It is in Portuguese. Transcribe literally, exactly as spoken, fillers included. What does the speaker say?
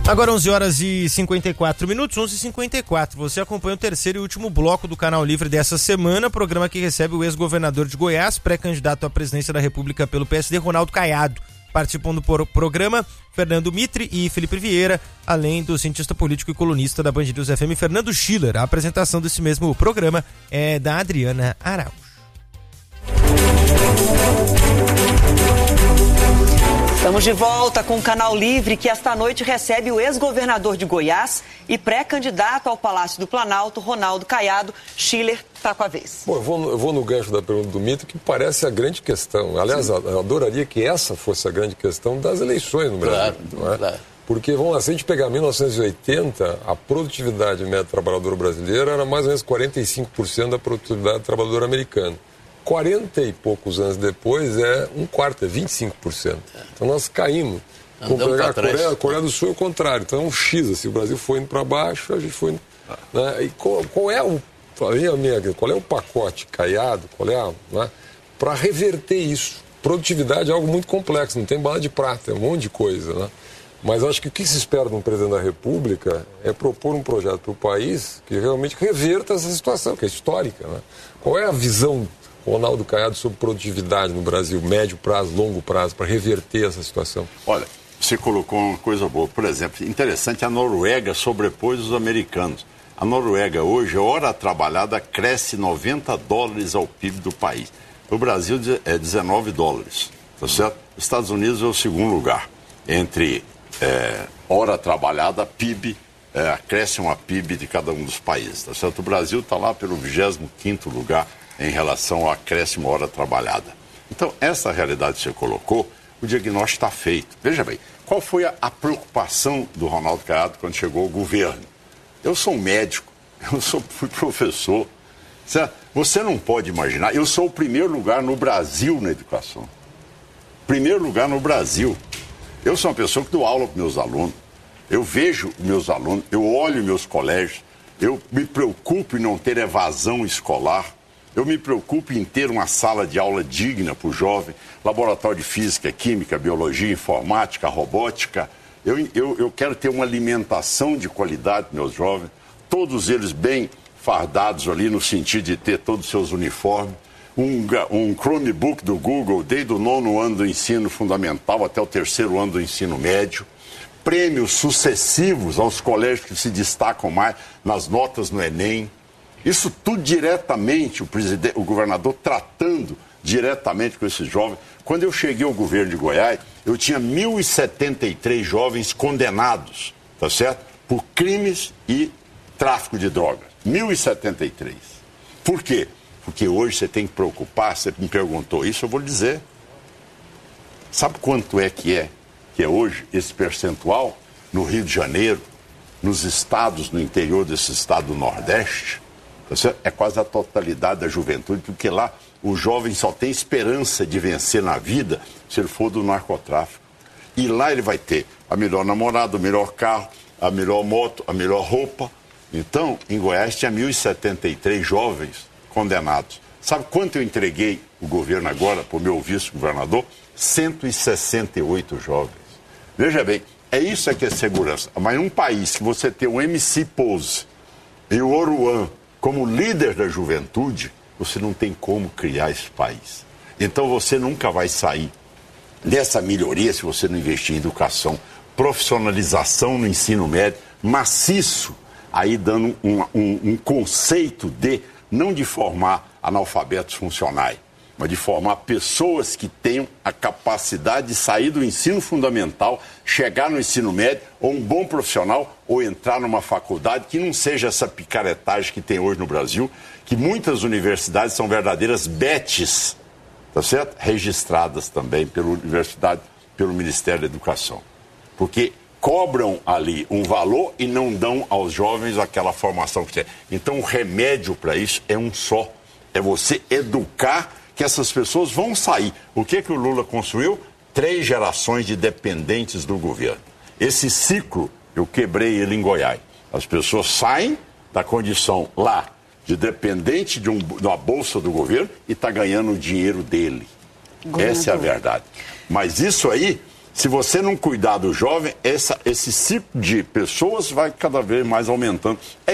Agora onze horas e cinquenta e quatro minutos, onze e cinquenta e quatro. Você acompanha o terceiro e último bloco do Canal Livre dessa semana, programa que recebe o ex-governador de Goiás, pré-candidato à presidência da República pelo P S D, Ronaldo Caiado. Participam do programa Fernando Mitre e Felipe Vieira, além do cientista político e colunista da Band News F M, Fernando Schiller. A apresentação desse mesmo programa é da Adriana Araújo. Estamos de volta com o Canal Livre, que esta noite recebe o ex-governador de Goiás e pré-candidato ao Palácio do Planalto, Ronaldo Caiado. Schiller está com a vez. Bom, eu vou, eu vou no gancho da pergunta do Mito, que parece a grande questão. Aliás, eu, eu adoraria que essa fosse a grande questão das eleições no Brasil. Claro, não é? claro. Porque, vamos lá, se a gente pegar mil novecentos e oitenta, a produtividade média trabalhadora brasileira era mais ou menos quarenta e cinco por cento da produtividade trabalhadora americana. quarenta e poucos anos depois é um quarto, é vinte e cinco por cento. Então nós caímos. Vamos pegar a Coreia, a Coreia do Sul é o contrário. Então é um X, assim, o Brasil foi indo para baixo, a gente foi indo... Né? E qual, qual é o... Qual é o pacote Caiado, qual é a... Né? Para reverter isso. Produtividade é algo muito complexo, não tem bala de prata, é um monte de coisa, né? Mas acho que o que se espera de um presidente da República é propor um projeto para o país que realmente reverta essa situação, que é histórica, né? Qual é a visão Ronaldo Caiado sobre produtividade no Brasil, médio prazo, longo prazo, para reverter essa situação? Olha, você colocou uma coisa boa. Por exemplo, interessante, a Noruega sobrepôs os americanos. A Noruega hoje, a hora trabalhada, cresce noventa dólares ao P I B do país. O Brasil é dezenove dólares, tá certo? Os Estados Unidos é o segundo lugar. Entre é, hora trabalhada, P I B, é, acréscimo a P I B de cada um dos países, tá certo? O Brasil está lá pelo vigésimo quinto lugar em relação ao acréscimo hora trabalhada. Então, essa realidade que você colocou, o diagnóstico está feito. Veja bem, qual foi a, a preocupação do Ronaldo Caiado quando chegou ao governo? Eu sou um médico, eu sou, fui professor. Certo? Você não pode imaginar, eu sou o primeiro lugar no Brasil na educação. Primeiro lugar no Brasil. Eu sou uma pessoa que dou aula para meus alunos. Eu vejo meus alunos, eu olho meus colégios, eu me preocupo em não ter evasão escolar. Eu me preocupo em ter uma sala de aula digna para o jovem, laboratório de física, química, biologia, informática, robótica. Eu, eu, eu quero ter uma alimentação de qualidade para meus jovens, todos eles bem fardados ali no sentido de ter todos os seus uniformes. Um, um Chromebook do Google desde o nono ano do ensino fundamental até o terceiro ano do ensino médio. Prêmios sucessivos aos colégios que se destacam mais nas notas no Enem. Isso tudo diretamente, o, presidente, o governador tratando diretamente com esses jovens. Quando eu cheguei ao governo de Goiás, eu tinha mil e setenta e três jovens condenados, tá certo? Por crimes e tráfico de drogas. mil e setenta e três. Por quê? Porque hoje você tem que preocupar, você me perguntou isso, eu vou lhe dizer. Sabe quanto é que é, que é hoje esse percentual no Rio de Janeiro, nos estados, no interior desse estado do Nordeste? É quase a totalidade da juventude, porque lá o jovem só tem esperança de vencer na vida se ele for do narcotráfico. E lá ele vai ter a melhor namorada, o melhor carro, a melhor moto, a melhor roupa. Então, em Goiás tinha mil e setenta e três jovens condenados. Sabe quanto eu entreguei o governo agora para o meu vice-governador? cento e sessenta e oito jovens. Veja bem, é isso que é segurança. Mas num país que você tem o M C Pose e o Oruan como líder da juventude, você não tem como criar esse país. Então você nunca vai sair dessa melhoria se você não investir em educação, profissionalização no ensino médio, maciço, aí dando um, um, um conceito de, não de formar analfabetos funcionais, mas de formar pessoas que tenham a capacidade de sair do ensino fundamental, chegar no ensino médio, ou um bom profissional, ou entrar numa faculdade que não seja essa picaretagem que tem hoje no Brasil, que muitas universidades são verdadeiras betes, tá certo? Registradas também pela universidade, pelo Ministério da Educação. Porque cobram ali um valor e não dão aos jovens aquela formação que tem. Então o remédio para isso é um só, é você educar que essas pessoas vão sair. O que que o Lula construiu? Três gerações de dependentes do governo. Esse ciclo, eu quebrei ele em Goiás. As pessoas saem da condição lá de dependente de, um, de uma bolsa do governo e está ganhando o dinheiro dele. Governador. Essa é a verdade. Mas isso aí, Se você não cuidar do jovem, essa, esse ciclo de pessoas vai cada vez mais aumentando. É